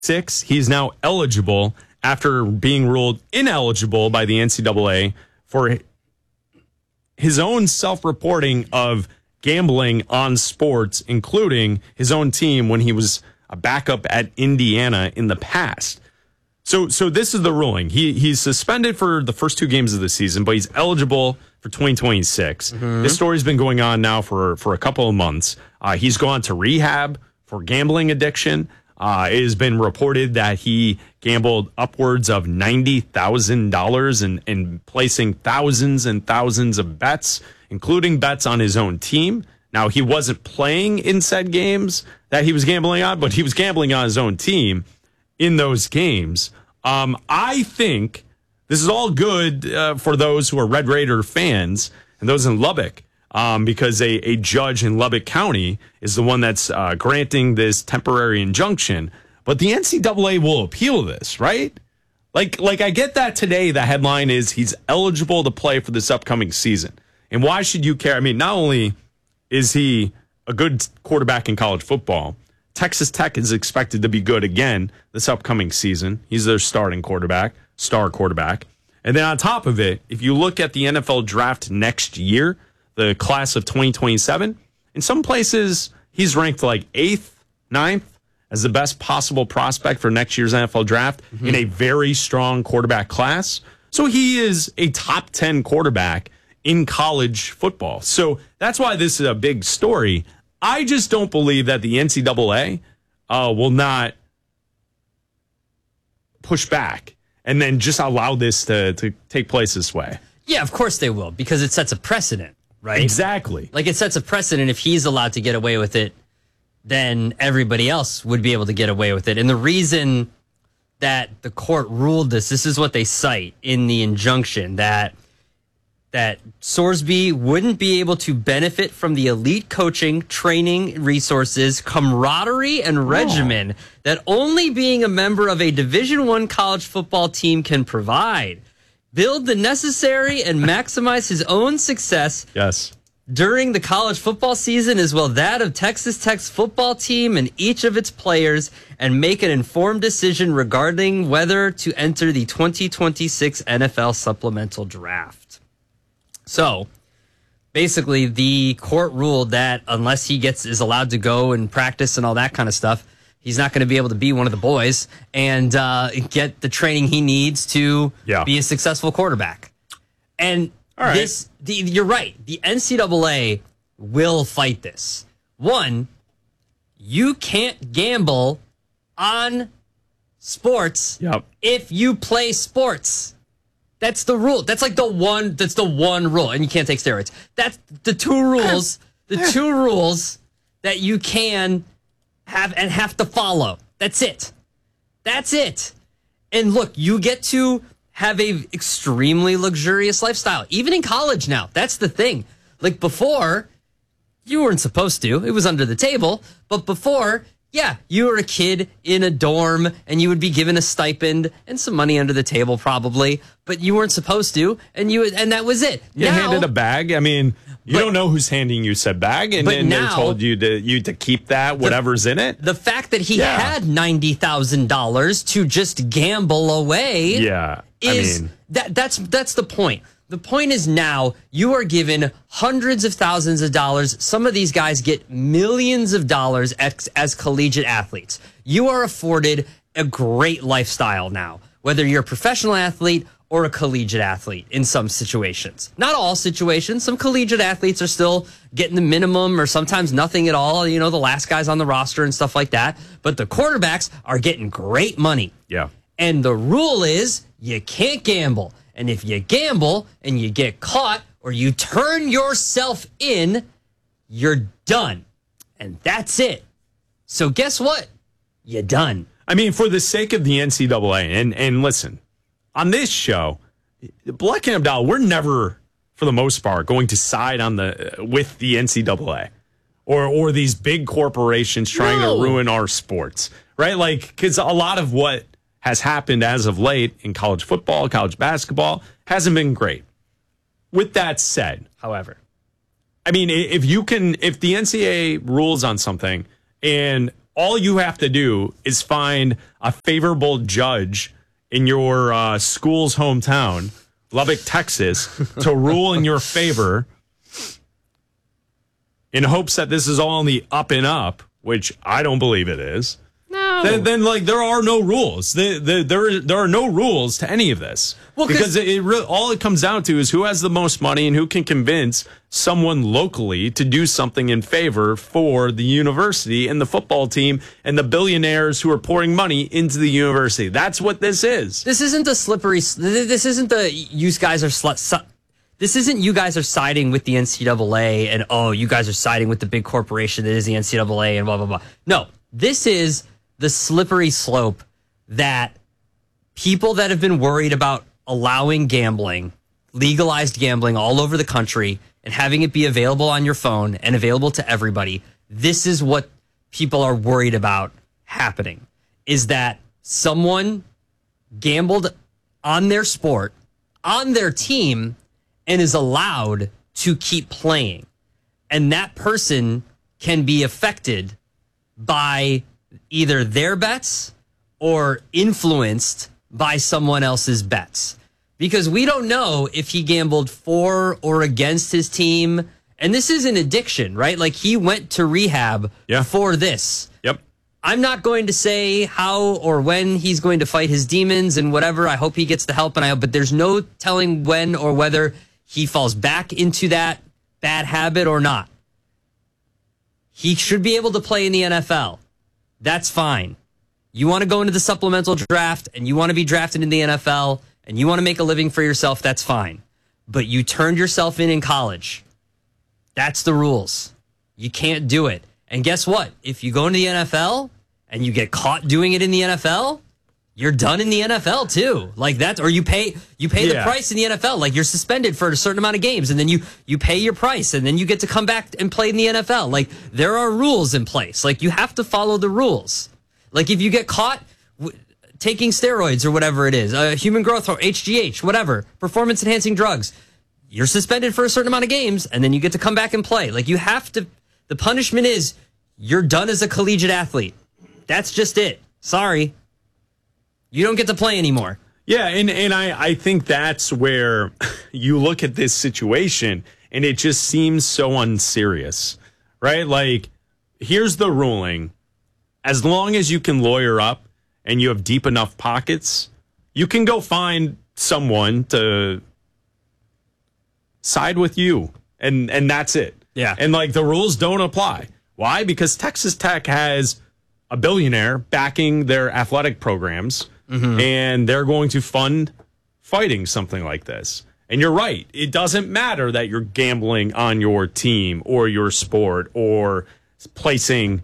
he's now eligible after being ruled ineligible by the NCAA for his own self-reporting of gambling on sports, including his own team when he was a backup at Indiana in the past. So this is the ruling. He's suspended for the first 2 games of the season, but he's eligible for 2026. This story's been going on now for a couple of months. He's gone to rehab for gambling addiction. It has been reported that he gambled upwards of $90,000 and placing thousands and thousands of bets, including bets on his own team. Now, he wasn't playing in said games that he was gambling on, but he was gambling on his own team in those games. I think this is all good for those who are Red Raider fans and those in Lubbock, because a judge in Lubbock County is the one that's granting this temporary injunction. But the NCAA will appeal this, right? Like I get that today the headline is he's eligible to play for this upcoming season. And why should you care? I mean, not only is he a good quarterback in college football, Texas Tech is expected to be good again this upcoming season. He's their starting quarterback, star quarterback. And then on top of it, if you look at the NFL draft next year, the class of 2027, in some places he's ranked like 8th, 9th as the best possible prospect for next year's NFL draft in a very strong quarterback class. So he is a top 10 quarterback in college football. So that's why this is a big story. I just don't believe that the NCAA will not push back and then just allow this to take place this way. Yeah, of course they will, because it sets a precedent, right? Exactly. Like, it sets a precedent. If he's allowed to get away with it, then everybody else would be able to get away with it. And the reason that the court ruled this is what they cite in the injunction, that Sorsby wouldn't be able to benefit from the elite coaching, training, resources, camaraderie, and regimen that only being a member of a Division I college football team can provide. Build the necessary and maximize his own success during the college football season, as well that of Texas Tech's football team and each of its players, and make an informed decision regarding whether to enter the 2026 NFL supplemental draft. So, basically, the court ruled that unless he is allowed to go and practice and all that kind of stuff, he's not going to be able to be one of the boys and get the training he needs to be a successful quarterback. And you're right. The NCAA will fight this. One, you can't gamble on sports if you play sports. That's the rule. That's like the one rule. And you can't take steroids. That's the two rules, that you can have and have to follow. That's it. And look, you get to have a extremely luxurious lifestyle, even in college now. That's the thing. Like, before, you weren't supposed to. It was under the table. But before, you were a kid in a dorm and you would be given a stipend and some money under the table probably, but you weren't supposed to, and that was it. You handed a bag. I mean, you don't know who's handing you said bag, and then they told you to keep that, whatever's in it. The fact that he had $90,000 to just gamble away that's the point. The point is, now you are given hundreds of thousands of dollars. Some of these guys get millions of dollars as collegiate athletes. You are afforded a great lifestyle now, whether you're a professional athlete or a collegiate athlete in some situations. Not all situations. Some collegiate athletes are still getting the minimum or sometimes nothing at all, the last guys on the roster and stuff like that. But the quarterbacks are getting great money. Yeah. And the rule is you can't gamble. And if you gamble and you get caught or you turn yourself in, you're done. And that's it. So guess what? You're done. I mean, for the sake of the NCAA, and listen, on this show, Black and Abdallah, we're never, for the most part, going to side with the NCAA or these big corporations trying to ruin our sports, right? Like, because a lot of what has happened as of late in college football, college basketball, hasn't been great. With that said, however, I mean, if the NCAA rules on something and all you have to do is find a favorable judge in your school's hometown, Lubbock, Texas, to rule in your favor in hopes that this is all on the up and up, which I don't believe it is. No. Then like there are no rules. There are no rules to any of this. Well, because all it comes down to is who has the most money and who can convince someone locally to do something in favor for the university and the football team and the billionaires who are pouring money into the university. That's what this is. This isn't a slippery. This isn't the you guys are. This isn't you guys are siding with the NCAA and you guys are siding with the big corporation that is the NCAA and blah blah blah. No, this is the slippery slope that people that have been worried about allowing gambling, legalized gambling all over the country and having it be available on your phone and available to everybody. This is what people are worried about happening, is that someone gambled on their sport, on their team, and is allowed to keep playing. And that person can be affected by either their bets or influenced by someone else's bets. Because we don't know if he gambled for or against his team. And this is an addiction, right? Like he went to rehab for this. Yep. I'm not going to say how or when he's going to fight his demons and whatever. I hope he gets the help, but there's no telling when or whether he falls back into that bad habit or not. He should be able to play in the NFL. That's fine. You want to go into the supplemental draft and you want to be drafted in the NFL and you want to make a living for yourself, that's fine. But you turned yourself in college. That's the rules. You can't do it. And guess what? If you go into the NFL and you get caught doing it in the NFL, you're done in the NFL too. Like that, or you pay the price in the NFL. Like you're suspended for a certain amount of games and then you pay your price and then you get to come back and play in the NFL. Like there are rules in place. Like you have to follow the rules. Like if you get caught taking steroids or whatever it is, human growth or HGH, whatever, performance enhancing drugs, you're suspended for a certain amount of games and then you get to come back and play. Like you have to, the punishment is you're done as a collegiate athlete. That's just it. Sorry. You don't get to play anymore. Yeah, and I think that's where you look at this situation and it just seems so unserious, right? Like, here's the ruling. As long as you can lawyer up and you have deep enough pockets, you can go find someone to side with you, and that's it. Yeah. And, like, the rules don't apply. Why? Because Texas Tech has a billionaire backing their athletic programs, and they're going to fund fighting something like this. And you're right. It doesn't matter that you're gambling on your team or your sport or placing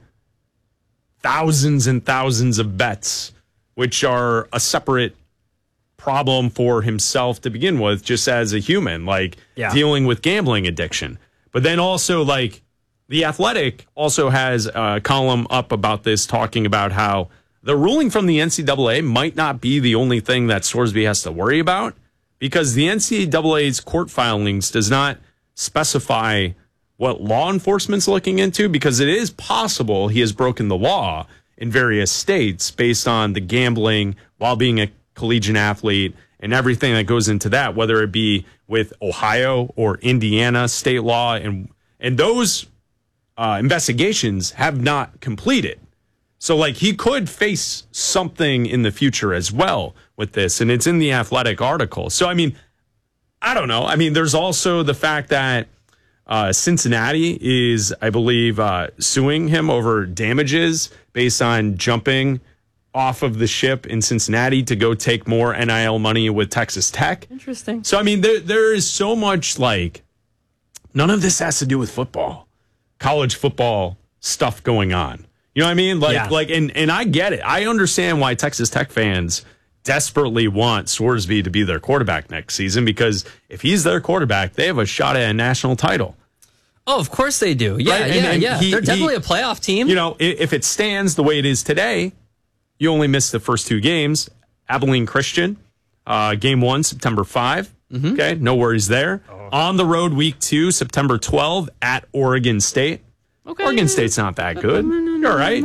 thousands and thousands of bets, which are a separate problem for himself to begin with, just as a human, like dealing with gambling addiction. But then also, like, The Athletic also has a column up about this, talking about how the ruling from the NCAA might not be the only thing that Sorsby has to worry about, because the NCAA's court filings does not specify what law enforcement's looking into, because it is possible he has broken the law in various states based on the gambling while being a collegiate athlete and everything that goes into that, whether it be with Ohio or Indiana state law. And those investigations have not completed. So, like, he could face something in the future as well with this, and it's in the Athletic article. So, I mean, I don't know. I mean, there's also the fact that Cincinnati is, I believe, suing him over damages based on jumping off of the ship in Cincinnati to go take more NIL money with Texas Tech. Interesting. So, I mean, there is so much, like, none of this has to do with football, college football stuff going on. You know what I mean? Like, and I get it. I understand why Texas Tech fans desperately want Sorsby to be their quarterback next season, because if he's their quarterback, they have a shot at a national title. Oh, of course they do. Yeah, right? yeah. They're definitely a playoff team. You know, if it stands the way it is today, you only miss the first two games. Abilene Christian, game 1, September 5. Mm-hmm. Okay, no worries there. Oh. On the road, week 2, September 12, at Oregon State. Okay. Oregon State's not that good. You're all right.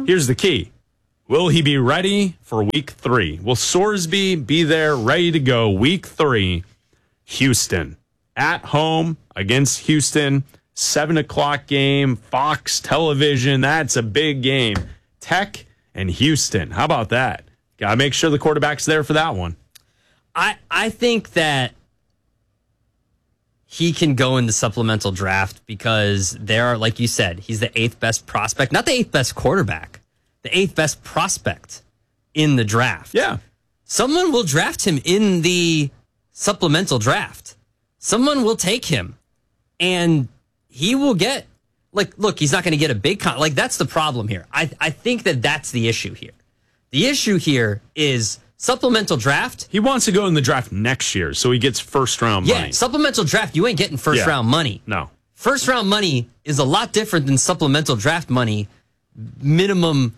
Here's the key. Will he be ready for week 3? Will Sorsby be there ready to go week 3? Houston at home against Houston, 7:00 game, Fox television. That's a big game. Tech and Houston. How about that? Got to make sure the quarterback's there for that one. I think that he can go in the supplemental draft because there are, like you said, he's the 8th best prospect, not the 8th best quarterback, the 8th best prospect in the draft. Yeah. Someone will draft him in the supplemental draft. Someone will take him and he will get, like, look, he's not going to get a big like, that's the problem here. I think that that's the issue here. The issue here is supplemental draft. He wants to go in the draft next year, so he gets first-round money. Yeah, supplemental draft, you ain't getting first-round money. No. First-round money is a lot different than supplemental draft money. Minimum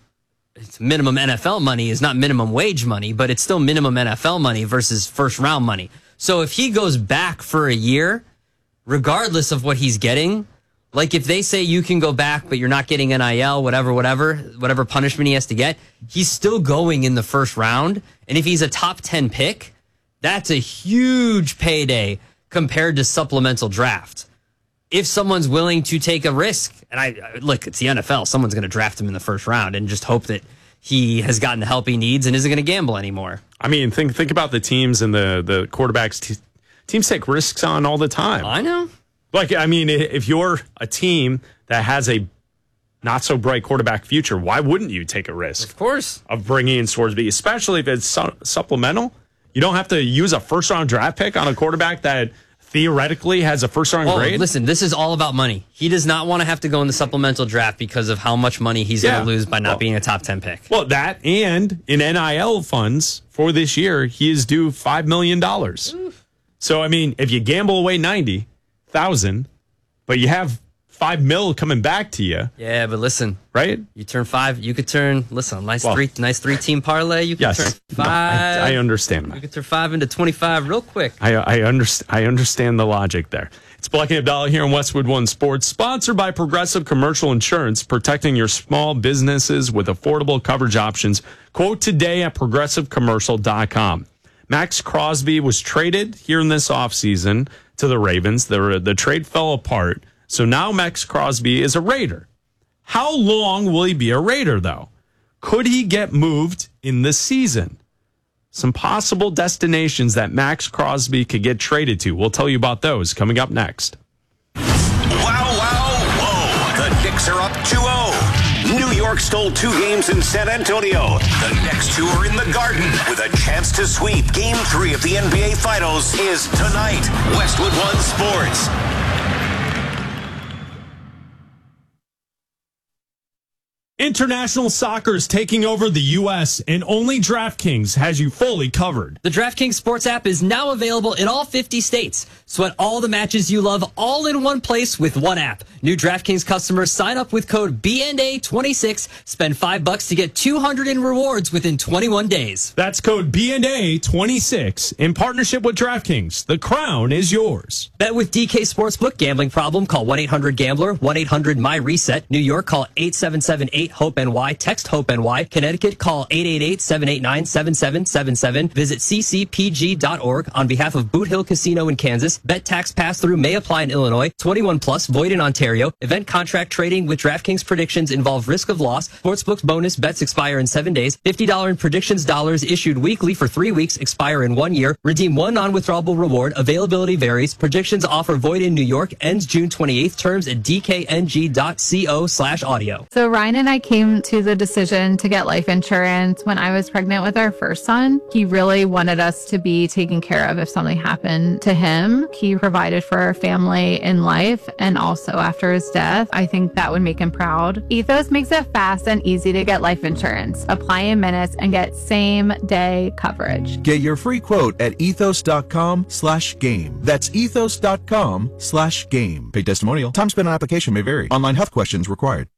NFL money is not minimum wage money, but it's still minimum NFL money versus first-round money. So if he goes back for a year, regardless of what he's getting, like if they say you can go back, but you're not getting NIL, whatever punishment he has to get, he's still going in the first round. And if he's a top 10 pick, that's a huge payday compared to supplemental draft. If someone's willing to take a risk, and look, it's the NFL, someone's going to draft him in the first round and just hope that he has gotten the help he needs and isn't going to gamble anymore. I mean, think about the teams and the quarterbacks. Teams take risks on all the time. I know. Like, I mean, if you're a team that has a not so bright quarterback future, why wouldn't you take a risk? Of course. Of bringing in Sorsby, especially if it's supplemental. You don't have to use a first-round draft pick on a quarterback that theoretically has a first-round grade. Listen, this is all about money. He does not want to have to go in the supplemental draft because of how much money he's going to lose by not being a top 10 pick. Well, that and in NIL funds for this year, he is due $5 million. So, I mean, if you gamble away $90,000, but you have $5 million coming back to you. Yeah, but listen, right? You turn 5. You could turn. Listen, nice 3-team parlay. You could turn 5. No, I understand that. You could turn 5 into 25 real quick. I understand the logic there. It's Black and Abdallah here in Westwood One Sports, sponsored by Progressive Commercial Insurance, protecting your small businesses with affordable coverage options. Quote today at progressivecommercial.com. Max Crosby was traded here in this offseason to the Ravens. The trade fell apart. So now Max Crosby is a Raider. How long will he be a Raider, though? Could he get moved in this season? Some possible destinations that Max Crosby could get traded to. We'll tell you about those coming up next. Wow, whoa. The Knicks are up 2-0. New York stole 2 games in San Antonio. The next 2 are in the Garden with a chance to sweep. Game 3 of the NBA Finals is tonight. Westwood One Sports. International soccer is taking over the U.S., and only DraftKings has you fully covered. The DraftKings Sports app is now available in all 50 states. Sweat all the matches you love all in one place with one app. New DraftKings customers sign up with code BNA26, spend $5 to get $200 in rewards within 21 days. That's code BNA26 in partnership with DraftKings. The crown is yours. Bet with DK Sportsbook. Gambling problem? Call 1-800-GAMBLER, 1-800-MY-RESET. New York, call 877-8-HOPE-NY. Text HOPE-NY. Connecticut, call 888-789-7777. Visit ccpg.org. On behalf of Boot Hill Casino in Kansas, bet tax pass-through may apply in Illinois. 21 plus, void in Ontario. Event contract trading with DraftKings predictions involve risk of loss. Sportsbook's bonus bets expire in 7 days. $50 in predictions dollars issued weekly for 3 weeks, expire in 1 year. Redeem one non-withdrawable reward. Availability varies. Predictions offer void in New York. Ends June 28th. Terms at dkng.co/audio. So Ryan and I came to the decision to get life insurance when I was pregnant with our first son. He really wanted us to be taken care of if something happened to him. He provided for our family in life and also after his death. I think that would make him proud. Ethos makes it fast and easy to get life insurance. Apply in minutes and get same-day coverage. Get your free quote at ethos.com/game. That's ethos.com/game. Paid testimonial. Time spent on application may vary. Online health questions required.